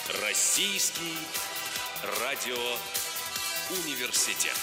Российский радиоуниверситет.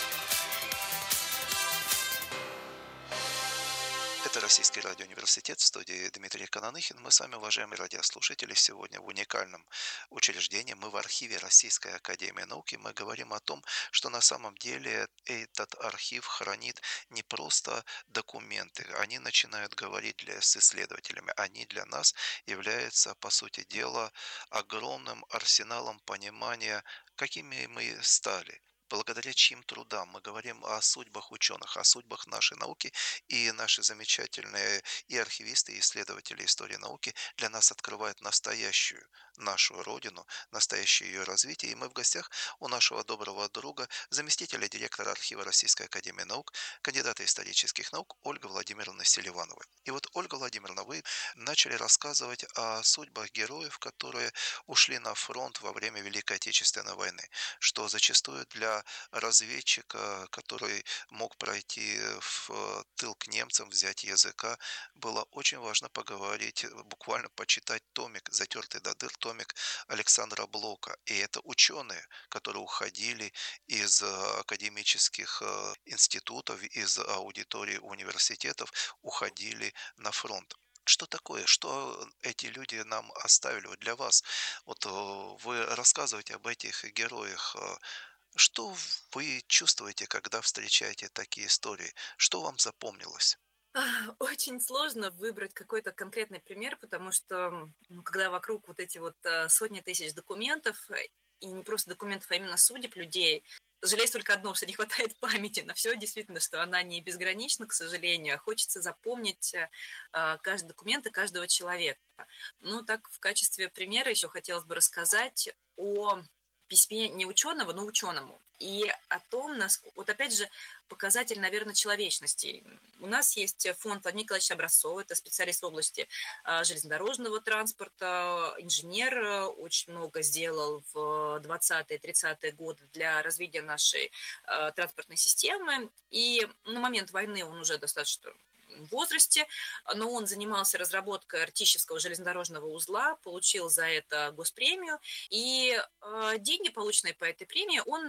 Это Российский радиоуниверситет, в студии Дмитрий Кананыхин. Мы с вами, уважаемые радиослушатели, сегодня в уникальном учреждении. Мы в архиве Российской академии наук, и мы говорим о том, что на самом деле этот архив хранит не просто документы, они начинают говорить с исследователями, они для нас являются, по сути дела, огромным арсеналом понимания, какими мы стали. Благодаря чьим трудам мы говорим о судьбах ученых, о судьбах нашей науки, и наши замечательные и архивисты, и исследователи истории науки для нас открывают настоящую нашу родину, настоящее ее развитие. И мы в гостях у нашего доброго друга, заместителя директора архива Российской академии наук, кандидата исторических наук Ольга Владимировна Селивановой. И вот, Ольга Владимировна, вы начали рассказывать о судьбах героев, которые ушли на фронт во время Великой Отечественной войны, что зачастую для разведчика, который мог пройти в тыл к немцам, взять языка, было очень важно поговорить, буквально почитать томик, затертый до дыр томик Александра Блока. И это ученые, которые уходили из академических институтов, из аудитории университетов, уходили на фронт. Что такое? Что эти люди нам оставили вот для вас? Вот вы рассказываете об этих героях. Что вы чувствуете, когда встречаете такие истории? Что вам запомнилось? Очень сложно выбрать какой-то конкретный пример, потому что, когда вокруг вот эти вот сотни тысяч документов, и не просто документов, а именно судеб людей, жалею только одно, что не хватает памяти на все, действительно, что она не безгранична, к сожалению, а хочется запомнить каждый документ и каждого человека. Ну, так, в качестве примера еще хотелось бы рассказать о письме не ученого, но ученому. И о том, насколько... Вот опять же, показатель, наверное, человечности. У нас есть фонд Владимира Николаевича Образцова, это специалист в области железнодорожного транспорта, инженер, очень много сделал в 20-30-е годы для развития нашей транспортной системы. И на момент войны он уже достаточно в возрасте, но он занимался разработкой Ртищевского железнодорожного узла, получил за это госпремию, и деньги, полученные по этой премии, он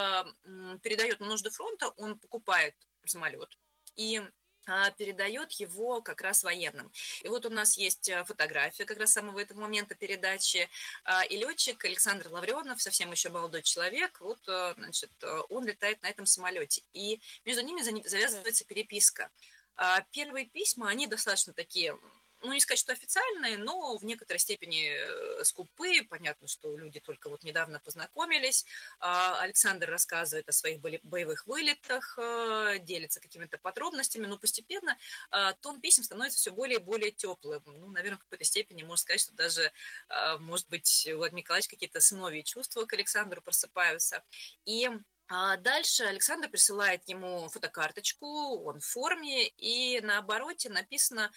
передает на нужды фронта, он покупает самолет и передает его как раз военным. И вот у нас есть фотография как раз самого этого момента передачи. И летчик Александр Лавренов, совсем еще молодой человек, вот, значит, он летает на этом самолете. И между ними завязывается переписка. Первые письма, они достаточно такие, ну, не сказать, что официальные, но в некоторой степени скупые. Понятно, что люди только вот недавно познакомились. Александр рассказывает о своих боевых вылетах, делится какими-то подробностями, но постепенно тон писем становится все более и более теплым. Ну, наверное, в какой-то степени можно сказать, что даже, может быть, у Владимира Николаевича какие-то сыновьи чувства к Александру просыпаются. И дальше Александр присылает ему фотокарточку, он в форме, и на обороте написано,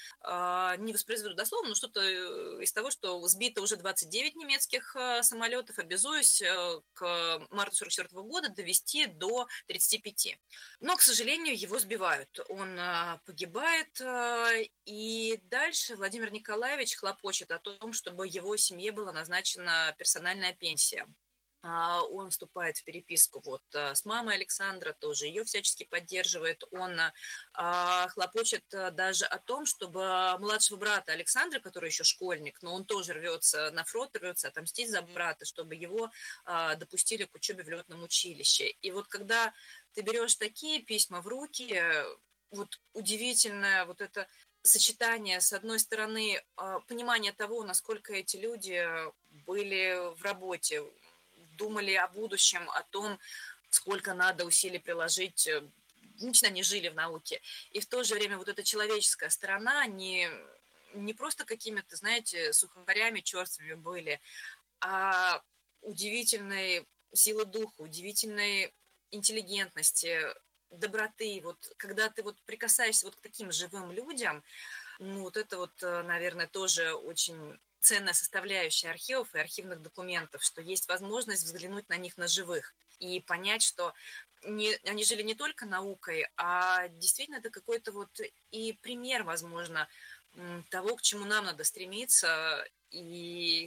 не воспроизведу дословно, но что-то из того, что сбито уже 29 немецких самолетов, обязуюсь к марту 1944 года довести до 35. Но, к сожалению, его сбивают. Он погибает, и дальше Владимир Николаевич хлопочет о том, чтобы его семье была назначена персональная пенсия. Он вступает в переписку вот с мамой Александра, тоже ее всячески поддерживает. Он хлопочет даже о том, чтобы младшего брата Александра, который еще школьник, но он тоже рвется на фронт, рвется отомстить за брата, чтобы его допустили к учебе в летном училище. И вот когда ты берешь такие письма в руки, вот удивительное вот это сочетание, с одной стороны, понимание того, насколько эти люди были в работе, думали о будущем, о том, сколько надо усилий приложить, лично они жили в науке. И в то же время вот эта человеческая сторона, не просто какими-то, знаете, сухарями черствыми были, а удивительной силы духа, удивительной интеллигентности, доброты. Вот когда ты вот прикасаешься вот к таким живым людям, ну, вот это вот, наверное, тоже очень ценная составляющая архивов и архивных документов, что есть возможность взглянуть на них на живых и понять, что они жили не только наукой, а действительно это какой-то вот и пример, возможно, того, к чему нам надо стремиться, и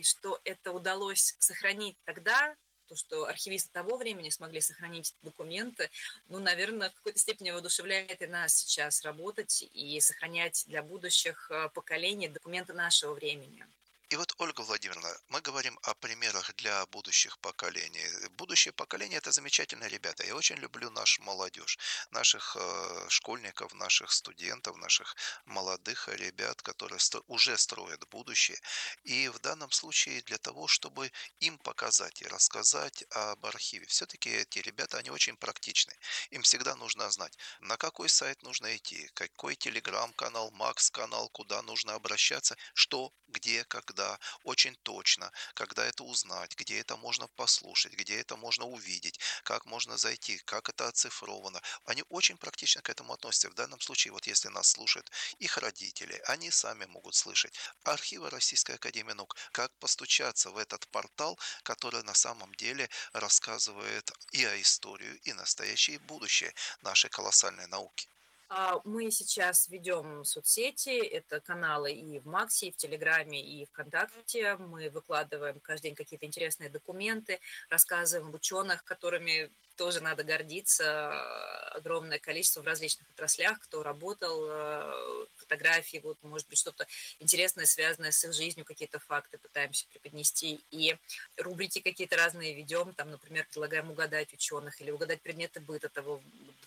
и что это удалось сохранить тогда, то, что архивисты того времени смогли сохранить документы, ну, наверное, в какой-то степени воодушевляет и нас сейчас работать и сохранять для будущих поколений документы нашего времени. И вот, Ольга Владимировна, мы говорим о примерах для будущих поколений. Будущее поколение – это замечательные ребята. Я очень люблю нашу молодежь, наших школьников, наших студентов, наших молодых ребят, которые уже строят будущее. И в данном случае для того, чтобы им показать и рассказать об архиве, все-таки эти ребята, они очень практичны. Им всегда нужно знать, на какой сайт нужно идти, какой телеграм-канал, макс-канал, куда нужно обращаться, что, где, когда, очень точно, когда это узнать, где это можно послушать, где это можно увидеть, как можно зайти, как это оцифровано. Они очень практично к этому относятся. В данном случае, вот если нас слушают их родители, они сами могут слышать архивы Российской Академии Наук, как постучаться в этот портал, который на самом деле рассказывает и о истории, и настоящее, и будущее нашей колоссальной науки. Мы сейчас ведем соцсети, это каналы и в Максе, и в Телеграме, и ВКонтакте. Мы выкладываем каждый день какие-то интересные документы, рассказываем об ученых, которыми тоже надо гордиться. Огромное количество в различных отраслях, кто работал, фотографии, вот, может быть, что-то интересное, связанное с их жизнью, какие-то факты пытаемся преподнести. И рубрики какие-то разные ведем, там, например, предлагаем угадать ученых или угадать предметы быта того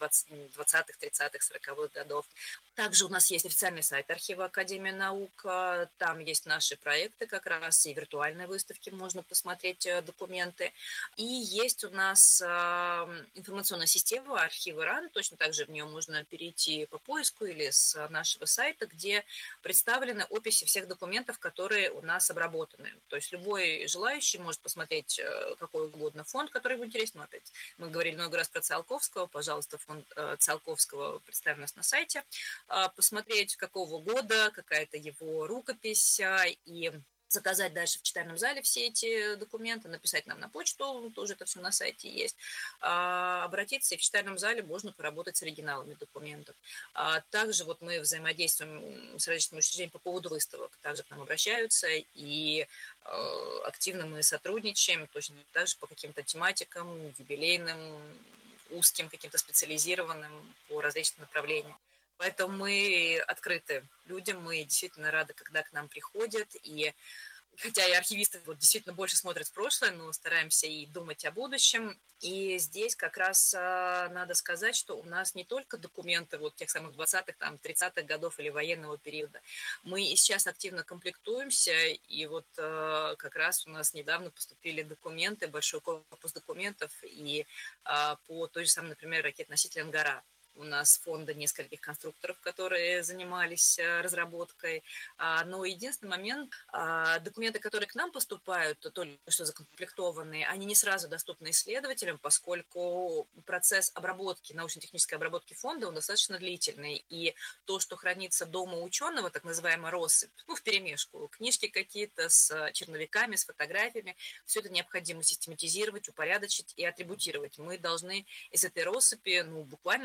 20-х, 30-х, 40-х годов. Также у нас есть официальный сайт Архива Академии Наук, там есть наши проекты как раз, и виртуальные выставки, можно посмотреть документы. И есть у нас информационная система архива РАН, точно так же в нее можно перейти по поиску или с нашего сайта, где представлены описи всех документов, которые у нас обработаны. То есть любой желающий может посмотреть какой угодно фонд, который ему интересен. Но опять мы говорили много раз про Циолковского, пожалуйста, фонд Циолковского представлен у нас на сайте. Посмотреть, какого года, какая-то его рукопись, и заказать дальше в читальном зале все эти документы, написать нам на почту, тоже это все на сайте есть, обратиться, и в читальном зале можно поработать с оригиналами документов. Также вот мы взаимодействуем с различными учреждениями по поводу выставок, также к нам обращаются, и активно мы сотрудничаем, точно так же по каким-то тематикам, юбилейным, узким, каким-то специализированным по различным направлениям. Поэтому мы открыты людям, мы действительно рады, когда к нам приходят, и хотя и архивисты вот действительно больше смотрят в прошлое, но стараемся и думать о будущем. И здесь как раз надо сказать, что у нас не только документы вот тех самых 20-х, там, 30-х годов или военного периода. Мы и сейчас активно комплектуемся, и вот как раз у нас недавно поступили документы, большой корпус документов, и по той же самой, например, ракете-носителю «Ангара». У нас фонда нескольких конструкторов, которые занимались разработкой. Но единственный момент, документы, которые к нам поступают, только что закомплектованные, они не сразу доступны исследователям, поскольку процесс обработки, научно-технической обработки фонда, он достаточно длительный. И то, что хранится дома ученого, так называемая россыпь, ну, вперемешку, книжки какие-то с черновиками, с фотографиями, все это необходимо систематизировать, упорядочить и атрибутировать. Мы должны из этой россыпи, ну, буквально